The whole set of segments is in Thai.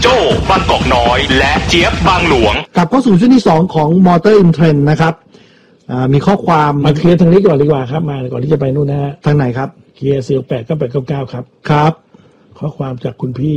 โจ้บางกอกน้อยและเจี๊ยบบางหลวงกลับเข้าสู่ช่วงที่2ของ Motor in Trend นะครับมีข้อความมาเคลียร์ทางนี้ก่อนดีกว่าครับมาก่อนที่จะไปนู่นนะฮะทางไหนครับเคลียร์489899ครับครับข้อความจากคุณพี่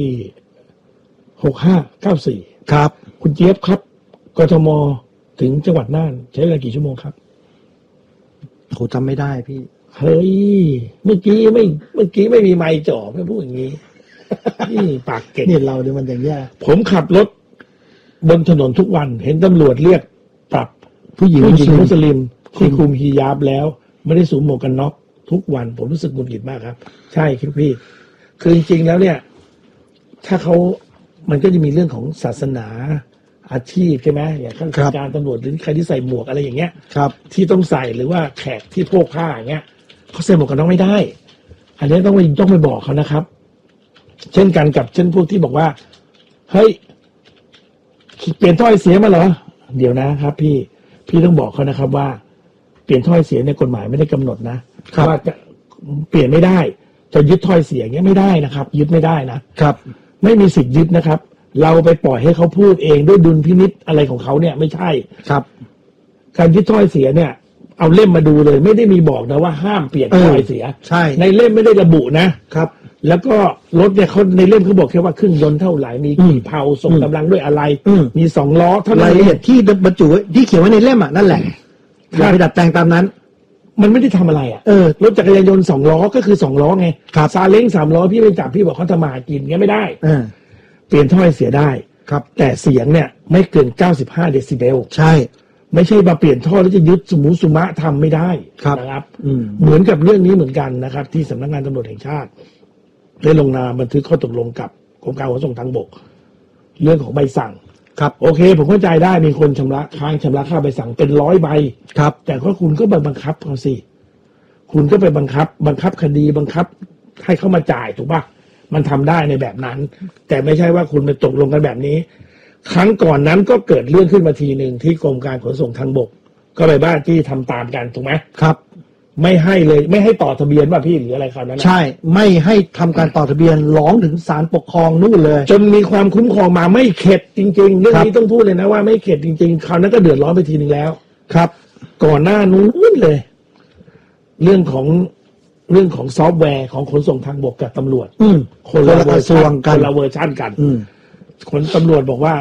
6594 ครับคุณเจี๊ยบครับกทมถึงจังหวัดน่านใช้เวลากี่ชั่วโมงครับโหจำไม่ได้พี่เฮ้ยเมื่อกี้ไม่มีไมค์จ่อไม่พูดอย่างนี้นี่ปากเก่งนี่เราเนี่ยมันอย่างเงี้ยผมขับรถบนถนนทุกวันเห็นตำรวจเรียกปรับผู้หญิงมุสลิมที่คุมฮิญาบแล้วไม่ได้สวมหมวกกันน็อกทุกวันผมรู้สึกหงุดหงิดมากครับใช่ครับพี่คือจริงๆแล้วเนี่ยถ้าเขามันก็จะมีเรื่องของศาสนาอาชีพใช่ไหมอย่างข้าราชการตำรวจหรือใครที่ใส่หมวกอะไรอย่างเงี้ยครับที่ต้องใส่หรือว่าแขกที่โพกผ้าอย่างเงี้ยเขาใส่หมวกกันน็อกไม่ได้อันนี้ต้องไปบอกเขานะครับเช่นกันกับเช่นพวกที่บอกว่าเฮ้ยเปลี่ยนถ้อยเสียมาเหรอเดี๋ยวนะครับพี่ต้องบอกเขานะครับว่าเปลี่ยนถ้อยเสียในกฎหมายไม่ได้กำหนดนะว่าจะเปลี่ยนไม่ได้จะยึดถ้อยเสียเงี้ยไม่ได้นะครับยึดไม่ได้นะครับไม่มีสิทธิ์ยึดนะครับเราไปปล่อยให้เขาพูดเองด้วยดุลพินิจอะไรของเขาเนี่ยไม่ใช่ครับการยึดถ้อยเสียเนี่ยเอาเล่มมาดูเลยไม่ได้มีบอกนะว่าห้ามเปลี่ยนถ้อยเสียใช่ในเล่มไม่ได้ระบุนะครับแล้วก็รถเนี่ยเขาในเล่มเขาบอกแค่ว่าเครื่องยนต์เท่าไหร่มีกี่เผาส่งกำลังด้วยอะไรมี2 ล้อเท่านั้นรายละเอียดที่บรรจุที่เขียนไว้ในเล่มอ่ะนั่นแหละอย่าไปดัดแปลงตามนั้นมันไม่ได้ทำอะไรอ่ะรถจักรยานยนต์2 ล้อก็คือ2 ล้อไงซาเล้ง3 ล้อพี่ไปจับพี่บอกเขาทำมากินเงี้ยไม่ได้เปลี่ยนถ้อยเสียได้ครับแต่เสียงเนี่ยไม่เกิน95 เดซิเบลใช่ไม่ใช่มาเปลี่ยนท่อแล้วจะยึดสุมะทำไม่ได้นะครับเหมือนกับเรื่องนี้เหมือนกันนะครับที่สำนักงานตำรวจแห่งชาติได้ลงนามบันทึกข้อตกลงกับกรมการขนส่งทางบกเรื่องของใบสั่งครับโอเคผมเข้าใจได้มีคนชำระค่าใบสั่งเป็น100 ใบครับแต่ก็คุณก็ไปบังคับเขาสิคุณก็ไปบังคับคดีบังคับให้เขามาจ่ายถูกป่ะมันทำได้ในแบบนั้นแต่ไม่ใช่ว่าคุณไปตกลงกันแบบนี้ครั้งก่อนนั้นก็เกิดเรื่องขึ้นมาทีหนึ่งที่กรมการขนส่งทางบกก็ไปบ้านที่ทำตามกันถูกไหมครับไม่ให้เลยไม่ให้ต่อทะเบียนว่าพี่หรืออะไรคราวนั้นใช่ไม่ให้ทำการต่อทะเบียนร้องถึงศาลปกครองนู่นเลยจนมีความคุ้มครองมาไม่เข็ดจริงๆเรื่องนี้ต้องพูดเลยนะว่าไม่เข็ดจริงๆคราวนั้นก็เดือดร้อนไปทีนึงแล้วครับก่อนหน้านู้นเลยเรื่องของซอฟต์แวร์ของขนส่งทางบกกับตำรวจคนละกระทรวงกันคนละเวอร์ชันกันคนตำรวจบอกว่า